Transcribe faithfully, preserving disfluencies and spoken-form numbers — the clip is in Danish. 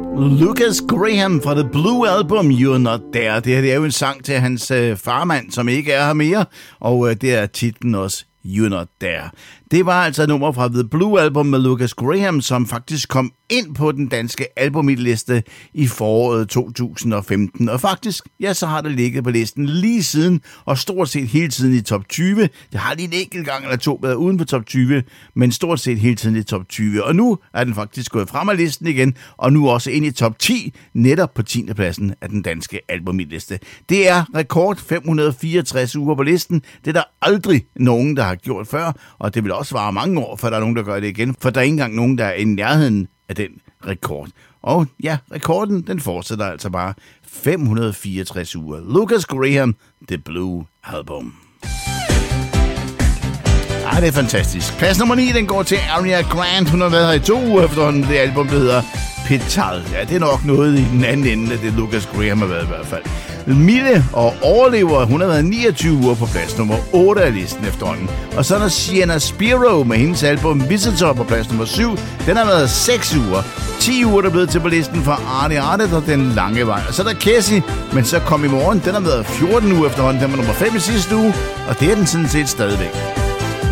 Lucas Graham fra The Blue Album, You're Not There. Det her det er jo en sang til hans øh, farmand, som ikke er her mere, og øh, det er titlen også You're Not There. Det var altså et nummer fra The Blue Album med Lucas Graham, som faktisk kom ind på den danske albumhitliste i foråret to tusind og femten. Og faktisk, ja, så har det ligget på listen lige siden, og stort set hele tiden i top tyve. Det har lige en enkelt gang eller to været uden på top tyve, men stort set hele tiden i top tyve. Og nu er den faktisk gået frem af listen igen, og nu også ind i top ti, netop på tiende pladsen af den danske albumhitliste. Det er rekord fem hundrede og fireogtres uger på listen. Det er der aldrig nogen, der har gjort før, og det vil også vare mange år, før der er nogen, der gør det igen, for der er ikke engang nogen, der er i nærheden af den rekord. Og ja, rekorden, den fortsætter altså bare fem hundrede og fireogtres uger. Lucas Graham, The Blue Album. Ah, det er fantastisk. Plads nummer ni, den går til Ariana Grande. Hun har været her i to uger efterhånden. Det album, der hedder Petal. Ja, det er nok noget i den anden ende af det, Lucas Graham har været i hvert fald. Mille og overlever, hun har været niogtyve uger på plads nummer otte af listen efterhånden. Og så er der Sienna Spiro med hendes album Visitor på plads nummer syv. Den har været seks uger. ti uger der er blevet til på listen for Arne Arne og Den Lange Vej. Og så er der Cassie, men så kom i morgen. Den har været fjorten uger efterhånden. Den var nummer fem i sidste uge, og det er den sådan set stadigvæk.